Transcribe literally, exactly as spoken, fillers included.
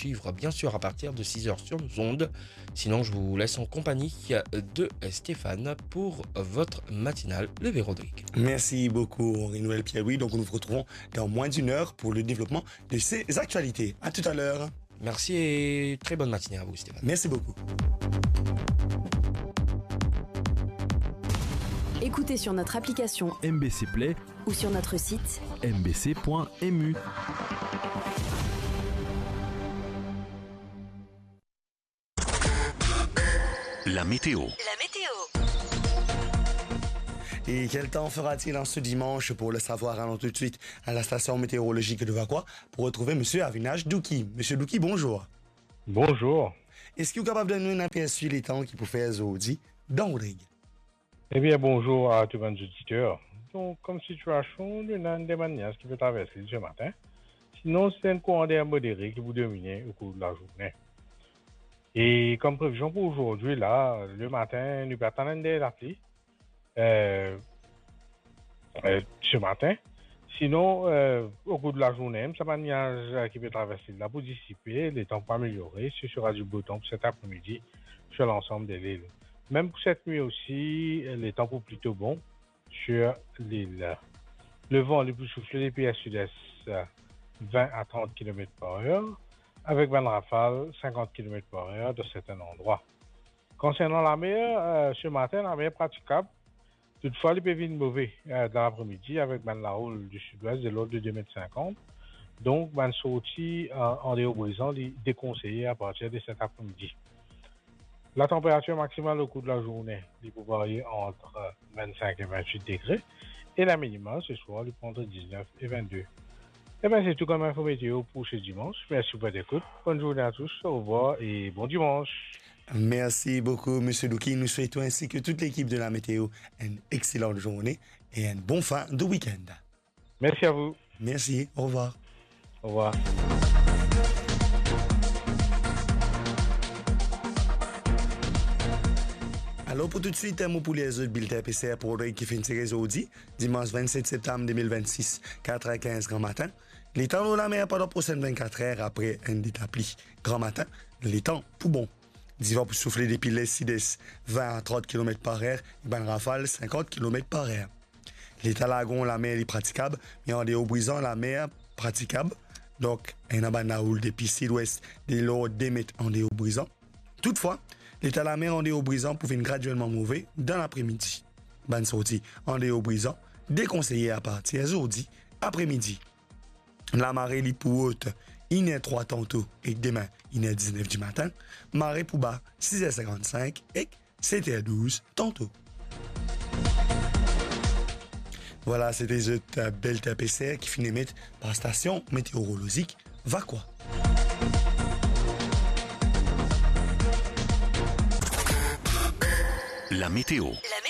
suivre bien sûr à partir de six heures sur nos ondes. Sinon, je vous laisse en compagnie de Stéphane pour votre matinale Le Véronique. Merci beaucoup, Henri-Noël Pierre-Louis. Donc, nous vous retrouvons dans moins d'une heure pour le développement de ces actualités. À tout à l'heure. Merci et très bonne matinée à vous, Stéphane. Merci beaucoup. Écoutez sur notre application M B C Play ou sur notre site m b c point m u. La météo. La météo. Et quel temps fera-t-il en ce dimanche? Pour le savoir, allons tout de suite à la station météorologique de Vacois pour retrouver M. Avinage Douki. M. Douki, bonjour. Bonjour. Est-ce que vous êtes capable de nous donner un aperçu les temps qui vous fait aujourd'hui dans Oudrig? Eh bien, bonjour à tous les auditeurs. Donc, comme situation, nous avons des manières qui peut traverser ce matin. Sinon, c'est un courant d'air modéré qui vous domine au cours de la journée. Et comme prévision pour aujourd'hui, là, le matin, nous attendons des pluies euh, euh, ce matin. Sinon, euh, au cours de la journée, ça va nuage qui peut traverser là pour dissiper, les temps pour améliorer. Ce sera du beau temps pour cet après-midi sur l'ensemble de l'île. Même pour cette nuit aussi, les temps pour plutôt bons sur l'île. Le vent le plus soufflé depuis le sud-est, vingt à trente kilomètres par heure, avec vingt rafales, cinquante kilomètres par heure de certains endroits. Concernant la mer, euh, ce matin, la mer est praticable. Toutefois, il peut venir mauvais euh, dans l'après-midi avec ben, la houle du sud-ouest de l'ordre de deux mètres cinquante. Donc, ben, sortie euh, en déhaut brisant déconseillé à partir de cet après-midi. La température maximale au cours de la journée, il peut varier entre vingt-cinq et vingt-huit degrés. Et la minimale, ce soir, il peut entre dix-neuf et vingt-deux. Eh bien, c'est tout comme info météo pour ce dimanche. Merci pour votre écoute. Bonne journée à tous. Au revoir et bon dimanche. Merci beaucoup, M. Douki. Nous souhaitons ainsi que toute l'équipe de la météo une excellente journée et une bonne fin de week-end. Merci à vous. Merci. Au revoir. Au revoir. Alors, pour tout de suite, un mot pour les autres bulletins P C R pour Oudrig qui finit aujourd'hui, dimanche vingt-sept septembre deux mille vingt-six, quatre heures quinze grand matin. Les temps de la mer pendant les prochaines vingt-quatre heures après un détapli grand matin. Les temps pour bon. Divan pour souffler depuis les sud-est, vingt à trente kilomètres par heure, et ben rafale, cinquante kilomètres par heure. L'état lagon, la mer est praticable, mais en déhaut brisant, la mer praticable. Donc, un abanaoul depuis sud-ouest, des lots deux mètres en déhaut brisant. Toutefois, l'état de la mer en déhaut brisant pouvait graduellement mauvais dans l'après-midi. Bonne sortie en déhaut brisant, déconseillé à partir aujourd'hui après-midi. La marée est pour haute, il est trois tantôt et demain, il est dix-neuf du matin. Marée pour bas, six heures cinquante-cinq et sept heures douze tantôt. Voilà, c'était cette belle P C R qui finit mettre par station météorologique Vacois. La météo. La